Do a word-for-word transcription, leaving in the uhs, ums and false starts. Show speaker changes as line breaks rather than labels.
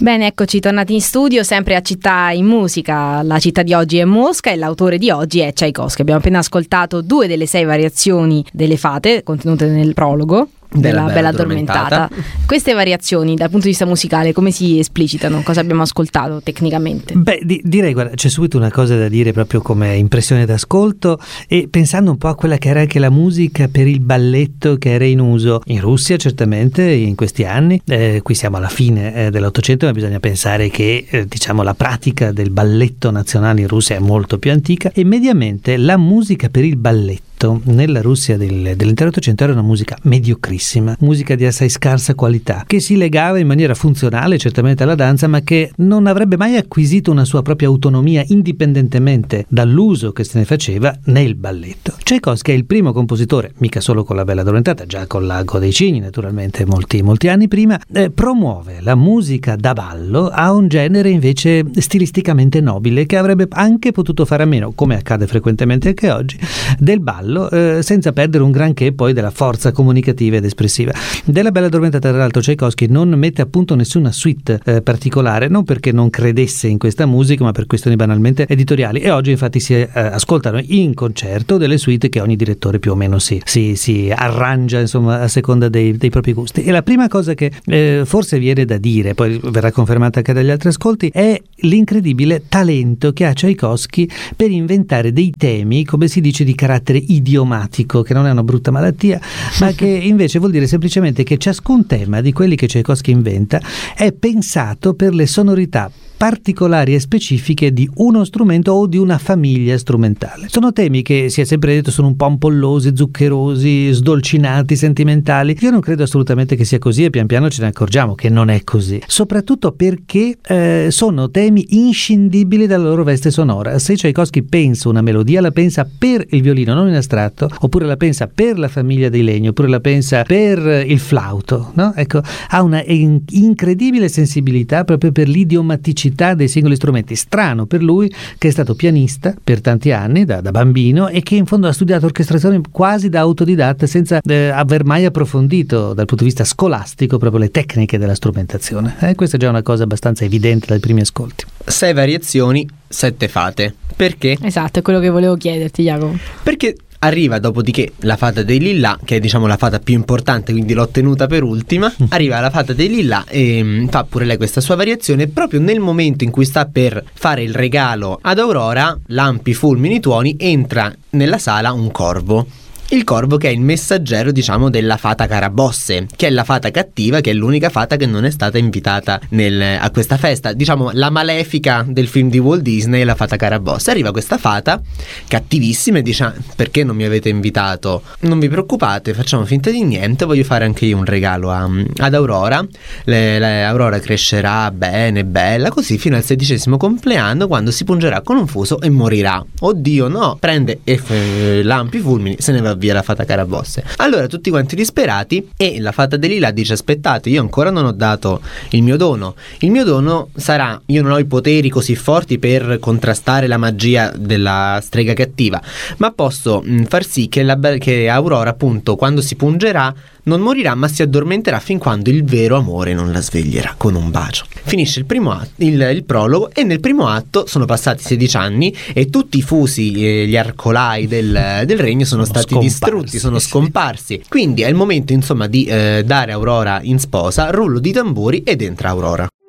Bene, eccoci tornati in studio, sempre a Città in Musica. La città di oggi è Mosca e l'autore di oggi è Tchaikovsky. Abbiamo appena ascoltato due delle sei variazioni delle fate contenute nel prologo della Bella, Bella addormentata. addormentata. Queste variazioni dal punto di vista musicale come si esplicitano? Cosa abbiamo ascoltato tecnicamente?
Beh, di, direi, guarda, c'è subito una cosa da dire proprio come impressione d'ascolto, e pensando un po' a quella che era anche la musica per il balletto che era in uso in Russia, certamente in questi anni, eh, qui siamo alla fine eh, dell'Ottocento, ma bisogna pensare che eh, diciamo la pratica del balletto nazionale in Russia è molto più antica, e mediamente la musica per il balletto nella Russia del, dell'intero Ottocento era una musica mediocrissima, musica di assai scarsa qualità, che si legava in maniera funzionale certamente alla danza, ma che non avrebbe mai acquisito una sua propria autonomia indipendentemente dall'uso che se ne faceva nel balletto. Tchaikovsky è il primo compositore, mica solo con la Bella addormentata, già con l'Ago dei Cigni naturalmente molti, molti anni prima, eh, promuove la musica da ballo a un genere invece stilisticamente nobile, che avrebbe anche potuto fare a meno, come accade frequentemente anche oggi, del ballo, Eh, senza perdere un granché poi della forza comunicativa ed espressiva. Della Bella addormentata, tra l'altro, Tchaikovsky non mette a punto nessuna suite eh, particolare, non perché non credesse in questa musica, ma per questioni banalmente editoriali, e oggi infatti si eh, ascoltano in concerto delle suite che ogni direttore più o meno si, si, si arrangia, insomma, a seconda dei, dei propri gusti. E la prima cosa che eh, forse viene da dire, poi verrà confermata anche dagli altri ascolti, è l'incredibile talento che ha Tchaikovsky per inventare dei temi, come si dice, di carattere idiomatico, che non è una brutta malattia, ma che invece vuol dire semplicemente che ciascun tema di quelli che Tchaikovsky inventa è pensato per le sonorità particolari e specifiche di uno strumento o di una famiglia strumentale. Sono temi che, si è sempre detto, sono un po' ampollosi, zuccherosi, sdolcinati, sentimentali. Io non credo assolutamente che sia così, e pian piano ce ne accorgiamo che non è così, soprattutto perché eh, sono temi inscindibili dalla loro veste sonora. Se Tchaikovsky pensa una melodia, la pensa per il violino, non in astratto, oppure la pensa per la famiglia dei legni, oppure la pensa per il flauto, no? Ecco, ha una in- incredibile sensibilità proprio per l'idiomaticità dei singoli strumenti. Strano per lui, che è stato pianista per tanti anni da, da bambino, e che in fondo ha studiato orchestrazione quasi da autodidatta, senza eh, aver mai approfondito dal punto di vista scolastico proprio le tecniche della strumentazione. Eh, questa è già una cosa abbastanza evidente dai primi ascolti.
Sei variazioni, sette fate. Perché?
Esatto, è quello che volevo chiederti, Jacopo.
Perché arriva dopodiché la fata dei Lillà, che è diciamo la fata più importante, quindi l'ho tenuta per ultima. Arriva la fata dei Lillà e mh, fa pure lei questa sua variazione. Proprio nel momento in cui sta per fare il regalo ad Aurora, lampi, fulmini, tuoni, entra nella sala un corvo. Il corvo, che è il messaggero, diciamo, della fata Carabosse, che è la fata cattiva, che è l'unica fata che non è stata invitata nel, a questa festa. Diciamo, la malefica del film di Walt Disney è la fata Carabosse. Arriva questa fata cattivissima e dice: perché non mi avete invitato? Non vi preoccupate, facciamo finta di niente, voglio fare anche io un regalo a, ad Aurora. Le, le, Aurora crescerà bene, bella, così fino al sedicesimo compleanno, quando si pungerà con un fuso e morirà. Oddio, no! Prende e f- lampi, fulmini, se ne va via la fata Carabosse. Allora tutti quanti disperati, e la fata dei Lillà dice: aspettate, io ancora non ho dato il mio dono. Il mio dono sarà, io non ho i poteri così forti per contrastare la magia della strega cattiva, ma posso mh, far sì che, la, che Aurora, appunto, quando si pungerà non morirà, ma si addormenterà fin quando il vero amore non la sveglierà con un bacio. Finisce il primo atto, il, il prologo, e nel primo atto sono passati sedici anni e tutti i fusi, eh, gli arcolai del, del regno sono, sono stati distrutti, sono scomparsi. Quindi è il momento, insomma, di eh, dare Aurora in sposa, rullo di tamburi ed entra Aurora.